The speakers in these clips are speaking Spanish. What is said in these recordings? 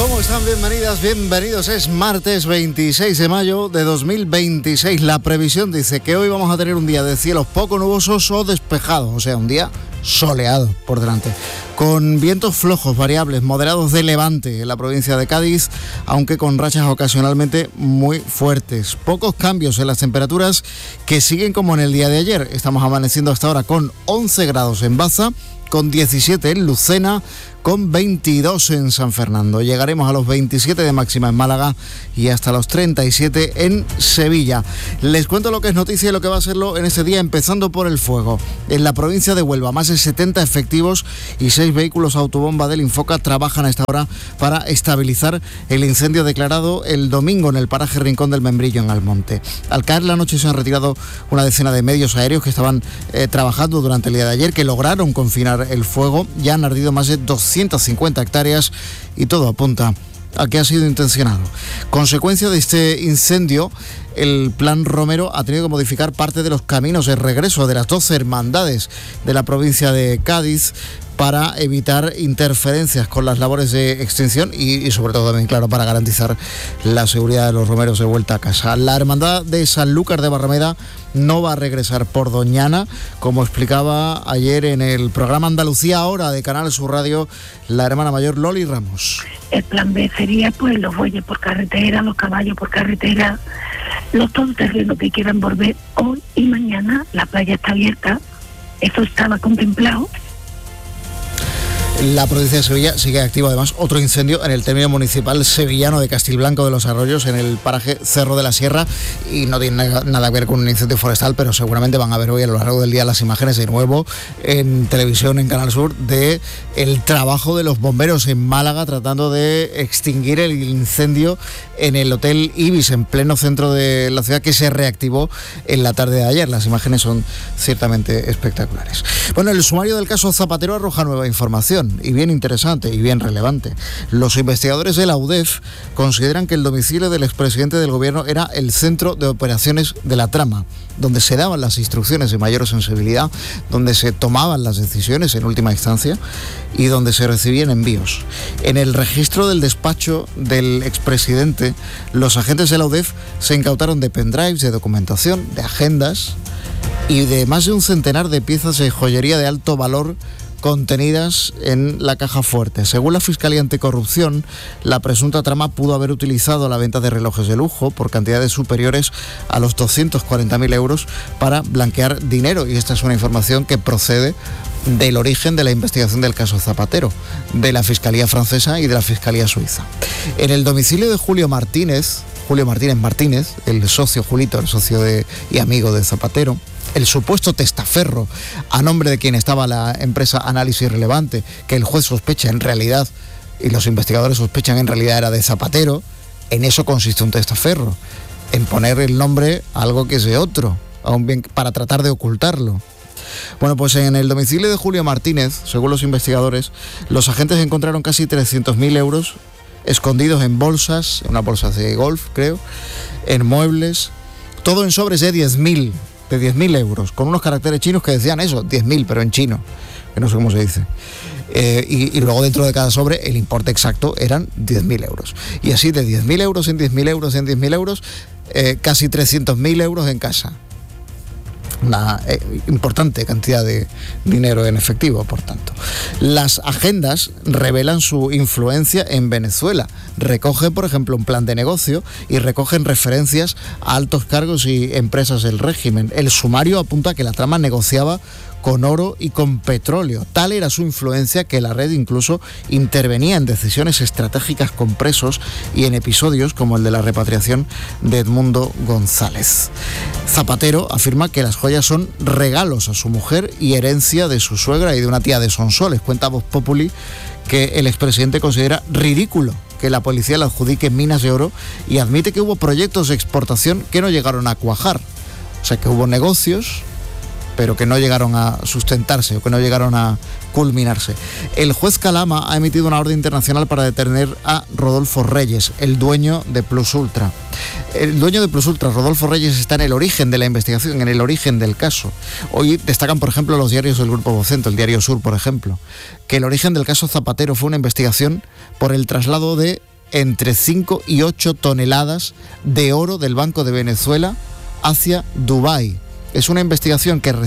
¿Cómo están? Bienvenidas, bienvenidos. Es martes 26 de mayo de 2026. La previsión dice que hoy vamos a tener un día de cielos poco nubosos o despejados, o sea, un día soleado por delante, con vientos flojos, variables, moderados de levante en la provincia de Cádiz, aunque con rachas ocasionalmente muy fuertes. Pocos cambios en las temperaturas, que siguen como en el día de ayer. Estamos amaneciendo hasta ahora con 11 grados en Baza, con 17 en Lucena, con 22 en San Fernando. Llegaremos a los 27 de máxima en Málaga y hasta los 37 en Sevilla. Les cuento lo que es noticia y lo que va a serlo en este día, empezando por el fuego. En la provincia de Huelva, más de 70 efectivos y 6 vehículos autobomba del Infoca trabajan a esta hora para estabilizar el incendio declarado el domingo en el paraje Rincón del Membrillo, en Almonte. Al caer la noche se han retirado una decena de medios aéreos que estaban trabajando durante el día de ayer, que lograron confinar el fuego. Ya han ardido más de 250 hectáreas y todo apunta a que ha sido intencionado. Consecuencia de este incendio, el Plan Romero ha tenido que modificar parte de los caminos de regreso de las 12 hermandades de la provincia de Cádiz para evitar interferencias con las labores de extinción y sobre todo también, claro, para garantizar la seguridad de los romeros de vuelta a casa. La hermandad de Sanlúcar de Barrameda no va a regresar por Doñana, como explicaba ayer en el programa Andalucía Ahora de Canal Sur Radio la hermana mayor Loli Ramos. El plan B sería pues los bueyes por carretera, los caballos por carretera, los todoterrenos que quieran volver hoy y mañana. La playa está abierta, eso estaba contemplado. La provincia de Sevilla sigue activo además otro incendio en el término municipal sevillano de Castilblanco de los Arroyos, en el paraje Cerro de la Sierra, y no tiene nada que ver con un incendio forestal, pero seguramente van a ver hoy a lo largo del día las imágenes de nuevo en televisión, en Canal Sur, de el trabajo de los bomberos en Málaga tratando de extinguir el incendio en el Hotel Ibis, en pleno centro de la ciudad, que se reactivó en la tarde de ayer. Las imágenes son ciertamente espectaculares. Bueno, el sumario del caso Zapatero arroja nueva información, y bien interesante y bien relevante. Los investigadores de la UDEF consideran que el domicilio del expresidente del gobierno era el centro de operaciones de la trama, donde se daban las instrucciones de mayor sensibilidad, donde se tomaban las decisiones en última instancia y donde se recibían envíos. En el registro del despacho del expresidente, los agentes de la UDEF se incautaron de pendrives, de documentación, de agendas y de más de un centenar de piezas de joyería de alto valor contenidas en la caja fuerte. Según la Fiscalía Anticorrupción, la presunta trama pudo haber utilizado la venta de relojes de lujo por cantidades superiores a los 240.000 euros para blanquear dinero, y esta es una información que procede del origen de la investigación del caso Zapatero, de la Fiscalía francesa y de la Fiscalía suiza. En el domicilio de Julio Martínez Martínez, el socio Julito, el socio y amigo de Zapatero, el supuesto testaferro a nombre de quien estaba la empresa Análisis Relevante, que el juez sospecha en realidad, y los investigadores sospechan en realidad era de Zapatero. En eso consiste un testaferro, en poner el nombre a algo que es de otro, a un bien, para tratar de ocultarlo. Bueno, pues en el domicilio de Julio Martínez, según los investigadores, los agentes encontraron casi 300.000 euros escondidos en bolsas, en unas bolsas de golf, creo, en muebles, todo en sobres de 10.000 euros, con unos caracteres chinos que decían eso, 10.000, pero en chino, que no sé cómo se dice. Y luego dentro de cada sobre el importe exacto eran 10.000 euros. Y así de 10.000 euros en 10.000 euros en 10.000 euros, casi 300.000 euros en casa. Una importante cantidad de dinero en efectivo, por tanto. Las agendas revelan su influencia en Venezuela. Recogen, por ejemplo, un plan de negocio y recogen referencias a altos cargos y empresas del régimen. El sumario apunta que la trama negociaba con oro y con petróleo. Tal era su influencia que la red incluso intervenía en decisiones estratégicas con presos y en episodios como el de la repatriación de Edmundo González. Zapatero afirma que las joyas son regalos a su mujer y herencia de su suegra y de una tía de Sonsoles. Cuenta Voz Populi que el expresidente considera ridículo que la policía le adjudique minas de oro y admite que hubo proyectos de exportación que no llegaron a cuajar. O sea, que hubo negocios, pero que no llegaron a sustentarse o que no llegaron a culminarse. El juez Calama ha emitido una orden internacional para detener a Rodolfo Reyes, el dueño de Plus Ultra. El dueño de Plus Ultra, Rodolfo Reyes, está en el origen de la investigación, en el origen del caso. Hoy destacan, por ejemplo, los diarios del Grupo Vocento, el Diario Sur, por ejemplo, que el origen del caso Zapatero fue una investigación por el traslado de entre 5 y 8 toneladas de oro del Banco de Venezuela hacia Dubái. Es una información que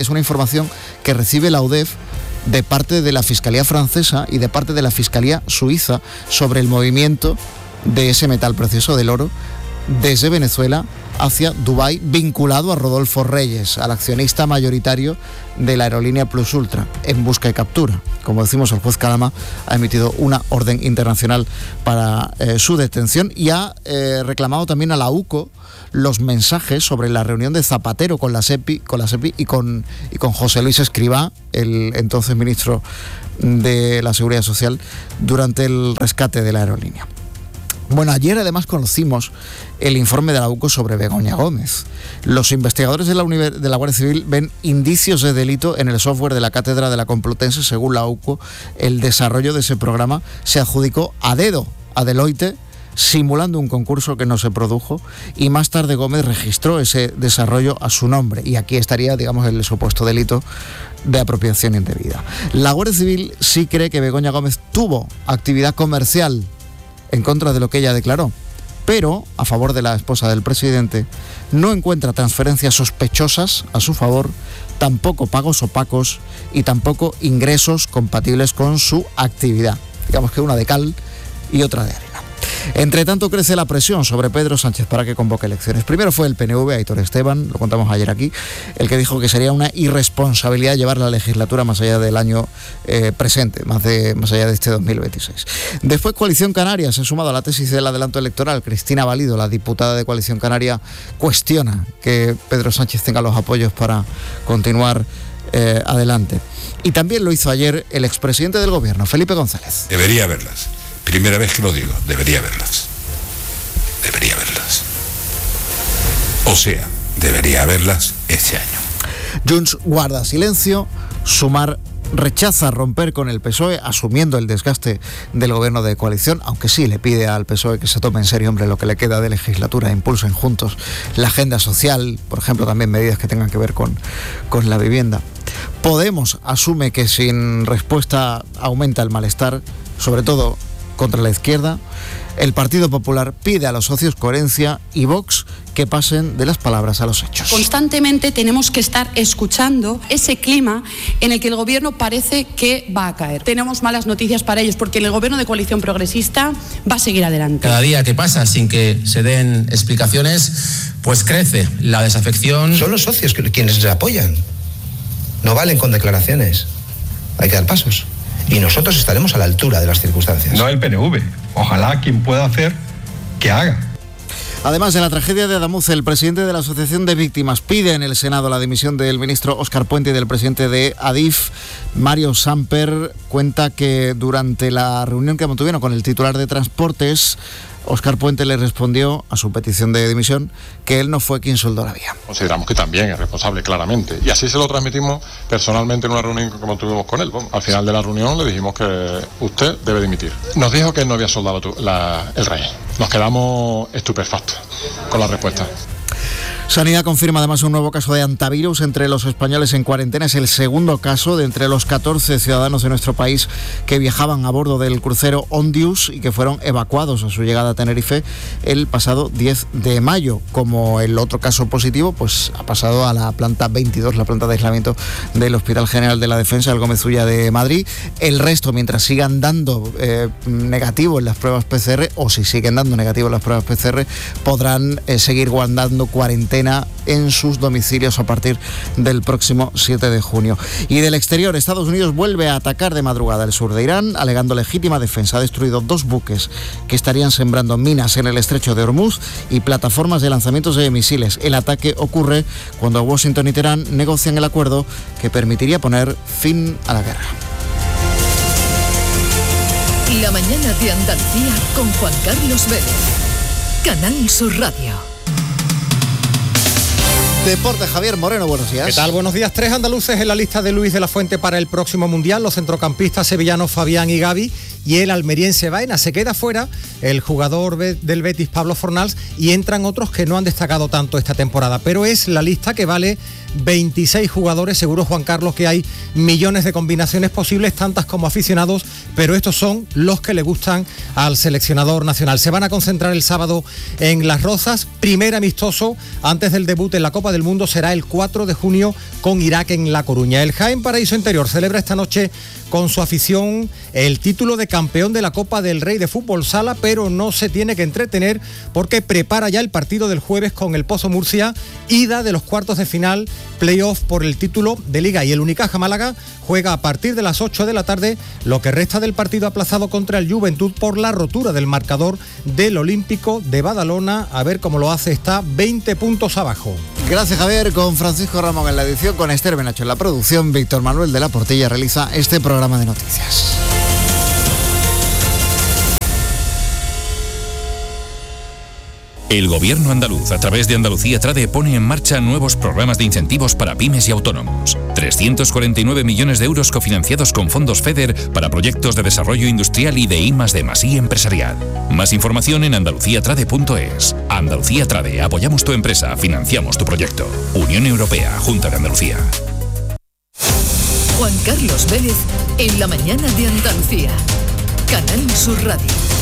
recibe la UDEF de parte de la Fiscalía francesa y de parte de la Fiscalía suiza sobre el movimiento de ese metal precioso del oro desde Venezuela hacia Dubái, vinculado a Rodolfo Reyes, al accionista mayoritario de la aerolínea Plus Ultra, en busca y captura. Como decimos, el juez Calama ha emitido una orden internacional para su detención y ha reclamado también a la UCO los mensajes sobre la reunión de Zapatero con la SEPI y con José Luis Escrivá, el entonces ministro de la Seguridad Social, durante el rescate de la aerolínea. Bueno, ayer además conocimos el informe de la UCO sobre Begoña Gómez. Los investigadores de la Guardia Civil ven indicios de delito en el software de la Cátedra de la Complutense. Según la UCO, el desarrollo de ese programa se adjudicó a dedo a Deloitte, simulando un concurso que no se produjo, y más tarde Gómez registró ese desarrollo a su nombre. Y aquí estaría, digamos, el supuesto delito de apropiación indebida. La Guardia Civil sí cree que Begoña Gómez tuvo actividad comercial en contra de lo que ella declaró, pero a favor de la esposa del presidente no encuentra transferencias sospechosas a su favor, tampoco pagos opacos y tampoco ingresos compatibles con su actividad. Digamos que una de cal y otra de arena. Entre tanto, crece la presión sobre Pedro Sánchez para que convoque elecciones. Primero fue el PNV, Aitor Esteban, lo contamos ayer aquí, el que dijo que sería una irresponsabilidad llevar la legislatura más allá del año presente, más allá de este 2026. Después, Coalición Canaria se ha sumado a la tesis del adelanto electoral. Cristina Valido, la diputada de Coalición Canaria, cuestiona que Pedro Sánchez tenga los apoyos para continuar adelante. Y también lo hizo ayer el expresidente del Gobierno, Felipe González. Debería haberlas. Primera vez que lo digo, debería haberlas. O sea, debería haberlas este año. Junts guarda silencio, Sumar rechaza romper con el PSOE, asumiendo el desgaste del gobierno de coalición, aunque sí le pide al PSOE que se tome en serio, hombre, lo que le queda de legislatura, impulsen juntos la agenda social, por ejemplo, también medidas que tengan que ver con la vivienda. Podemos asume que sin respuesta aumenta el malestar, sobre todo contra la izquierda. El Partido Popular pide a los socios coherencia y Vox que pasen de las palabras a los hechos. Constantemente tenemos que estar escuchando ese clima en el que el gobierno parece que va a caer. Tenemos malas noticias para ellos porque el gobierno de coalición progresista va a seguir adelante. Cada día que pasa sin que se den explicaciones, pues crece la desafección. Son los socios quienes les apoyan. No valen con declaraciones. Hay que dar pasos. Y nosotros estaremos a la altura de las circunstancias. No el PNV. Ojalá quien pueda hacer, que haga. Además de la tragedia de Adamuz, el presidente de la Asociación de Víctimas pide en el Senado la dimisión del ministro Óscar Puente y del presidente de Adif, Mario Samper. Cuenta que durante la reunión que mantuvieron con el titular de Transportes, Óscar Puente le respondió a su petición de dimisión que él no fue quien soldó la vía. Consideramos que también es responsable, claramente. Y así se lo transmitimos personalmente en una reunión que mantuvimos con él. Bueno, al final de la reunión le dijimos que usted debe dimitir. Nos dijo que él no había soldado el rey. Nos quedamos estupefactos con la respuesta. Sanidad confirma además un nuevo caso de hantavirus entre los españoles en cuarentena. Es el segundo caso de entre los 14 ciudadanos de nuestro país que viajaban a bordo del crucero Ondius y que fueron evacuados a su llegada a Tenerife el pasado 10 de mayo. Como el otro caso positivo, pues ha pasado a la planta 22, la planta de aislamiento del Hospital General de la Defensa, el Gómez Ulla de Madrid. El resto, mientras sigan dando negativo en las pruebas PCR, o si siguen dando negativo en las pruebas PCR, podrán seguir guardando cuarentena en sus domicilios a partir del próximo 7 de junio. Y del exterior, Estados Unidos vuelve a atacar de madrugada el sur de Irán, alegando legítima defensa. Ha destruido 2 buques que estarían sembrando minas en el estrecho de Hormuz y plataformas de lanzamientos de misiles. El ataque ocurre cuando Washington y Teherán negocian el acuerdo que permitiría poner fin a la guerra. La mañana de Andalucía con Juan Carlos Vélez. Canal Sur Radio. Deporte, Javier Moreno, buenos días. ¿Qué tal? Buenos días. 3 andaluces en la lista de Luis de la Fuente para el próximo Mundial, los centrocampistas sevillanos Fabián y Gavi, y el almeriense Baena. Se queda fuera el jugador del Betis, Pablo Fornals, y entran otros que no han destacado tanto esta temporada. Pero es la lista que vale 26 jugadores. Seguro, Juan Carlos, que hay millones de combinaciones posibles, tantas como aficionados, pero estos son los que le gustan al seleccionador nacional. Se van a concentrar el sábado en Las Rozas. Primer amistoso antes del debut en la Copa del Mundo será el 4 de junio con Irak en La Coruña. El Jaén Paraíso Interior celebra esta noche con su afición el título de campeón de la Copa del Rey de Fútbol Sala, pero no se tiene que entretener porque prepara ya el partido del jueves con el Pozo Murcia, ida de los cuartos de final, playoff por el título de Liga. Y el Unicaja Málaga juega a partir de las 8 de la tarde lo que resta del partido aplazado contra el Juventud por la rotura del marcador del Olímpico de Badalona. A ver cómo lo hace, está 20 puntos abajo. Gracias, Javier. Con Francisco Ramón en la edición, con Esther Benacho en la producción, Víctor Manuel de la Portilla realiza este programa de noticias. El Gobierno andaluz, a través de Andalucía Trade, pone en marcha nuevos programas de incentivos para pymes y autónomos. 349 millones de euros cofinanciados con fondos FEDER para proyectos de desarrollo industrial y de I+D+I empresarial. Más información en andaluciatrade.es. Andalucía Trade, apoyamos tu empresa, financiamos tu proyecto. Unión Europea, Junta de Andalucía. Juan Carlos Vélez, en la mañana de Andalucía. Canal Sur Radio.